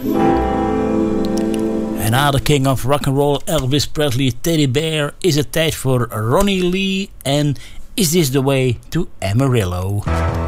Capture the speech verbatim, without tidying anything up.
En na de King of Rock'n'Roll Elvis Presley Teddy Bear is het tijd voor Ronnie Lee en Is This The Way to Amarillo.